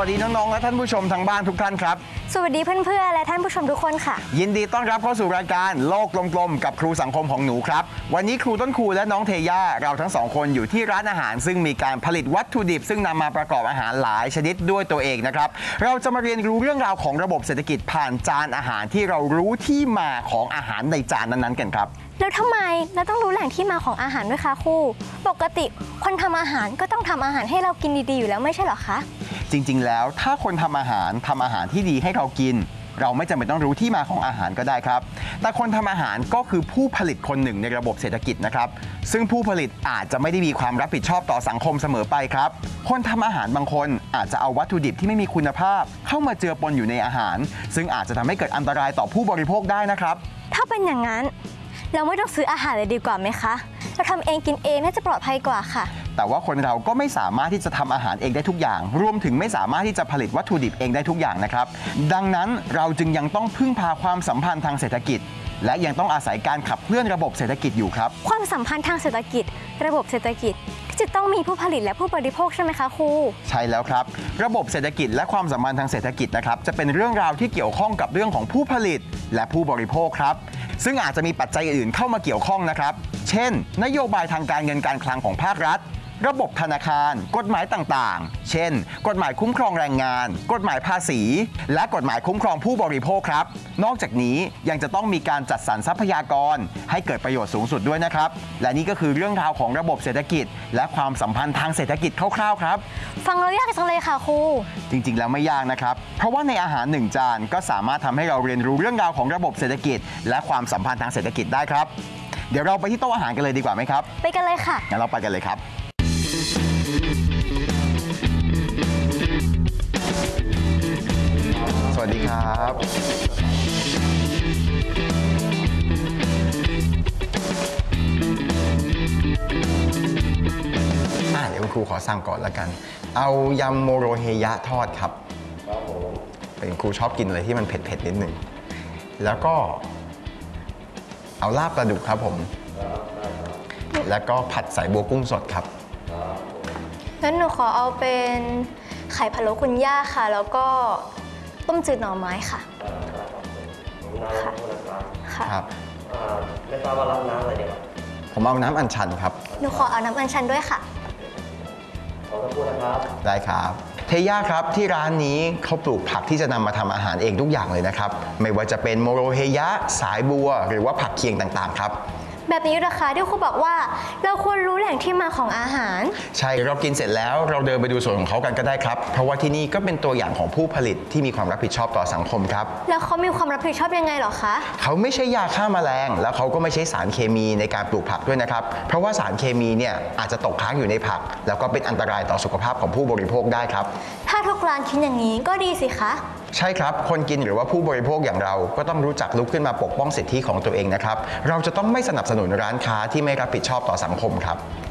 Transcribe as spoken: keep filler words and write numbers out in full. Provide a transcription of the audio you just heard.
วัสดีน้องๆและท่านผู้ชมทางบ้านทุกท่านครับสวัสดีเพื่อนๆและท่านผู้ชมทุกคนค่ะยินดีต้อนรับเข้าสู่รายการโลกกลมๆกับครูสังคมของหนูครับวันนี้ครูต้นครูและน้องเทย่าเราทั้งสองคนอยู่ที่ร้านอาหารซึ่งมีการผลิตวัตถุดิบซึ่งนำมาประกอบอาหารหลายชนิดด้วยตัวเองนะครับเราจะมาเรียนรู้เรื่องราวของระบบเศรษฐกิจผ่านจานอาหารที่เรารู้ที่มาของอาหารในจานนั้นๆกันครับแล้วทำไมเราต้องรู้แหล่งที่มาของอาหารด้วยคะครูปกติคนทำอาหารก็ต้องทำอาหารให้เรากินดีๆอยู่แล้วไม่ใช่หรอคะจริงๆแล้วถ้าคนทำอาหารทำอาหารที่ดีให้เรากินเราไม่จำเป็นต้องรู้ที่มาของอาหารก็ได้ครับแต่คนทำอาหารก็คือผู้ผลิตคนหนึ่งในระบบเศรษฐกิจนะครับซึ่งผู้ผลิตอาจจะไม่ได้มีความรับผิดชอบต่อสังคมเสมอไปครับคนทำอาหารบางคนอาจจะเอาวัตถุดิบที่ไม่มีคุณภาพเข้ามาเจือปนอยู่ในอาหารซึ่งอาจจะทำให้เกิดอันตรายต่อผู้บริโภคได้นะครับถ้าเป็นอย่างนั้นเราไม่ต้องซื้ออาหารเลยดีกว่าไหมคะเราทำเองกินเองน่าจะปลอดภัยกว่าค่ะแต่ว่าคนเราก็ไม่สามารถที่จะทำอาหารเองได้ทุกอย่างรวมถึงไม่สามารถที่จะผลิตวัตถุดิบเองได้ทุกอย่างนะครับดังนั้นเราจึงยังต้องพึ่งพาความสัมพันธ์ทางเศรษฐกิจและยังต้องอาศัยการขับเคลื่อนระบบเศรษฐกิจอยู่ครับความสัมพันธ์ทางเศรษฐกิจระบบเศรษฐกิจที่จะต้องมีผู้ผลิตและผู้บริโภคใช่ไหมคะครูใช่แล้วครับระบบเศรษฐกิจและความสัมพันธ์ทางเศรษฐกิจนะครับจะเป็นเรื่องราวที่เกี่ยวข้องกับเรื่องของผู้ผลิตและผู้บริโภคครับซึ่งอาจจะมีปัจจัยอื่นเข้ามาเกี่ยวข้องนะครับเช่นนโยบายทางการเงินการคลังของภาครัฐระบบธนาคารกฎหมายต่างๆเช่นกฎหมายคุ้มครองแรงงานกฎหมายภาษีและกฎหมายคุ้มครองผู้บริโภคครับนอกจากนี้ยังจะต้องมีการจัดสรรทรัพยากรให้เกิดประโยชน์สูงสุดด้วยนะครับและนี่ก็คือเรื่องราวของระบบเศรษฐกิจและความสัมพันธ์ทางเศรษฐกิจคร่าวๆครับฟังแล้วยากจังเลยค่ะครูจริงๆแล้วไม่ยากนะครับเพราะว่าในอาหารหนึ่งจานก็สามารถทำให้เราเรียนรู้เรื่องราวของระบบเศรษฐกิจและความสัมพันธ์ทางเศรษฐกิจได้ครับเดี๋ยวเราไปที่โต๊ะอาหารกันเลยดีกว่าไหมครับไปกันเลยค่ะงั้นเราไปกันเลยครับสวัสดีครับอ่ะเดี๋ยวคุณครูขอสั่งก่อนละกันเอายำโมโรเฮยะทอดครับครับผมเป็นครูชอบกินอะไรที่มันเผ็ดๆนิดหนึ่งแล้วก็เอาลาบปลาดุกครับผมแล้วก็ผัดสายบัวกุ้งสดครับงั้นหนูขอเอาเป็นไข่พะโล้คุณย่าค่ะแล้วก็ต้มจืดหน่อไม้ค่ะค่ะครับไม่ทราบว่ารับน้ำอะไรดีครับผมเอาน้ำอัญชันครับหนูขอเอาน้ำอัญชันด้วยค่ะขอสักครู่นะครับได้ครับเทย่าครับที่ร้านนี้เขาปลูกผักที่จะนำมาทำอาหารเองทุกอย่างเลยนะครับไม่ว่าจะเป็นโมโรเฮยะสายบัวหรือว่าผักเคียงต่างๆครับแบบนี้ราคาที่ครูบอกว่าเราควรรู้แหล่งที่มาของอาหารใช่เรากินเสร็จแล้วเราเดินไปดูส่วนของเขากันก็ได้ครับเพราะว่าที่นี่ก็เป็นตัวอย่างของผู้ผลิตที่มีความรับผิดชอบต่อสังคมครับแล้วเขามีความรับผิดชอบยังไงหรอคะเขาไม่ใช่ยาฆ่าแมลงแล้วเขาก็ไม่ใช่สารเคมีในการปลูกผักด้วยนะครับเพราะว่าสารเคมีเนี่ยอาจจะตกค้างอยู่ในผักแล้วก็เป็นอันตรายต่อสุขภาพของผู้บริโภคได้ครับถ้าทุกร้านคิดอย่างนี้ก็ดีสิคะใช่ครับคนกินหรือว่าผู้บริโภคอย่างเราก็ต้องรู้จักลุกขึ้นมาปกป้องสิทธิของตัวเองนะครับเราจะต้องไม่สนับสนุนร้านค้าที่ไม่รับผิดชอบต่อสังคมครับ